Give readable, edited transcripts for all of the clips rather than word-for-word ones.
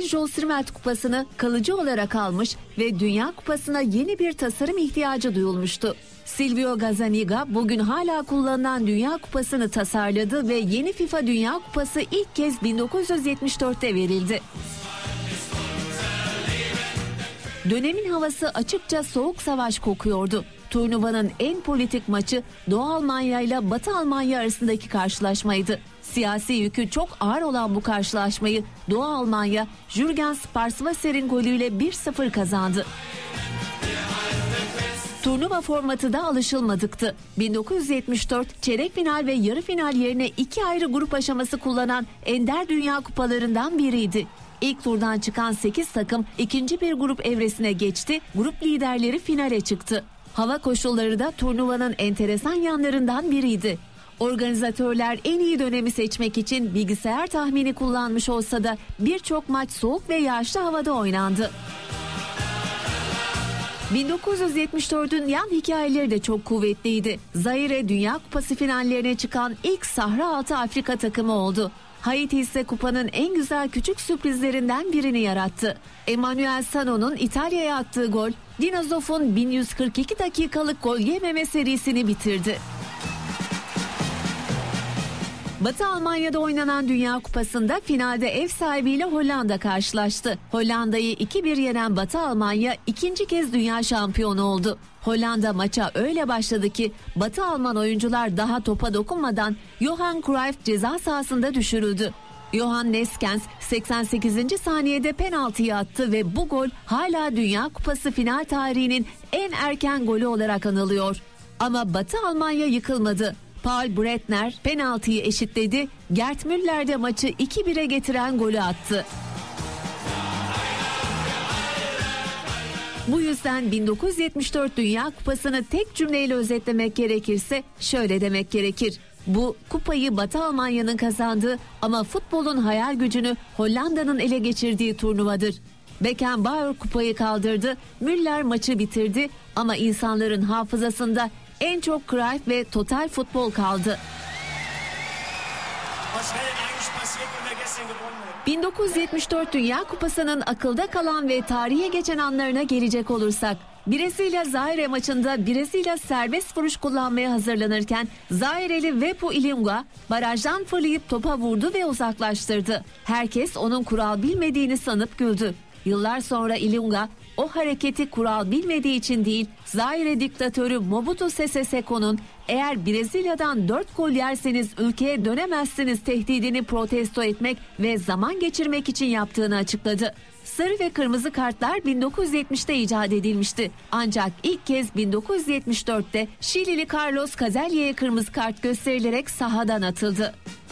Jules Rimet Kupası'nı kalıcı olarak almış ve Dünya Kupası'na yeni bir tasarım ihtiyacı duyulmuştu. Silvio Gazzaniga bugün hala kullanılan Dünya Kupası'nı tasarladı ve yeni FIFA Dünya Kupası ilk kez 1974'te verildi. Dönemin havası açıkça soğuk savaş kokuyordu. Turnuvanın en politik maçı Doğu Almanya ile Batı Almanya arasındaki karşılaşmaydı. Siyasi yükü çok ağır olan bu karşılaşmayı Doğu Almanya, Jürgen Sparswasser'in golüyle 1-0 kazandı. Turnuva formatı da alışılmadıktı. 1974 çeyrek final ve yarı final yerine 2 ayrı grup aşaması kullanan ender dünya kupalarından biriydi. İlk turdan çıkan 8 takım ikinci bir grup evresine geçti, grup liderleri finale çıktı. Hava koşulları da turnuvanın enteresan yanlarından biriydi. Organizatörler en iyi dönemi seçmek için bilgisayar tahmini kullanmış olsa da birçok maç soğuk ve yağışlı havada oynandı. 1974'ün yan hikayeleri de çok kuvvetliydi. Zaire Dünya Kupası finallerine çıkan ilk Sahra Altı Afrika takımı oldu. Haiti ise kupanın en güzel küçük sürprizlerinden birini yarattı. Emmanuel Sano'nun İtalya'ya attığı gol, Dinozof'un 1142 dakikalık gol yememe serisini bitirdi. Batı Almanya'da oynanan Dünya Kupası'nda finalde ev sahibiyle Hollanda karşılaştı. Hollanda'yı 2-1 yenen Batı Almanya ikinci kez dünya şampiyonu oldu. Hollanda maça öyle başladı ki Batı Alman oyuncular daha topa dokunmadan Johan Cruyff ceza sahasında düşürüldü. Johan Neskens 88. saniyede penaltıyı attı ve bu gol hala Dünya Kupası final tarihinin en erken golü olarak anılıyor. Ama Batı Almanya yıkılmadı. Paul Breitner penaltıyı eşitledi, Gerd Müller de maçı 2-1'e getiren golü attı. Bu yüzden 1974 Dünya Kupası'nı tek cümleyle özetlemek gerekirse şöyle demek gerekir. Bu kupayı Batı Almanya'nın kazandığı ama futbolun hayal gücünü Hollanda'nın ele geçirdiği turnuvadır. Beckenbauer kupayı kaldırdı, Müller maçı bitirdi ama insanların hafızasında en çok Cruyff ve total futbol kaldı. 1974 Dünya Kupası'nın akılda kalan ve tarihe geçen anlarına gelecek olursak, Brezilya-Zaire maçında Brezilya serbest vuruş kullanmaya hazırlanırken Zaireli Vepu Ilunga barajdan fırlayıp topa vurdu ve uzaklaştırdı. Herkes onun kural bilmediğini sanıp güldü. Yıllar sonra Ilunga o hareketi kural bilmediği için değil, Zaire diktatörü Mobutu Sese Seko'nun eğer Brezilya'dan 4 gol yerseniz ülkeye dönemezsiniz tehdidini protesto etmek ve zaman geçirmek için yaptığını açıkladı. Sarı ve kırmızı kartlar 1970'te icat edilmişti. Ancak ilk kez 1974'te Şilili Carlos Cazella'ya kırmızı kart gösterilerek sahadan atıldı.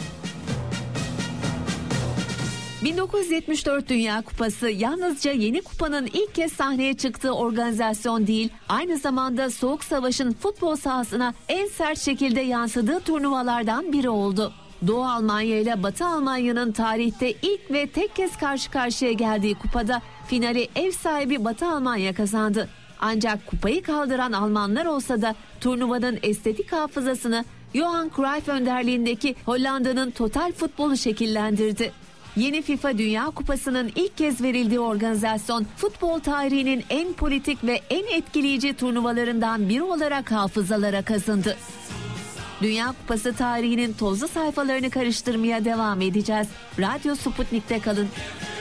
1974 Dünya Kupası yalnızca yeni kupanın ilk kez sahneye çıktığı organizasyon değil, aynı zamanda Soğuk Savaş'ın futbol sahasına en sert şekilde yansıdığı turnuvalardan biri oldu. Doğu Almanya ile Batı Almanya'nın tarihte ilk ve tek kez karşı karşıya geldiği kupada finali ev sahibi Batı Almanya kazandı. Ancak kupayı kaldıran Almanlar olsa da turnuvanın estetik hafızasını Johan Cruyff önderliğindeki Hollanda'nın total futbolu şekillendirdi. Yeni FIFA Dünya Kupası'nın ilk kez verildiği organizasyon futbol tarihinin en politik ve en etkileyici turnuvalarından biri olarak hafızalara kazındı. Dünya Kupası tarihinin tozlu sayfalarını karıştırmaya devam edeceğiz. Radyo Sputnik'te kalın.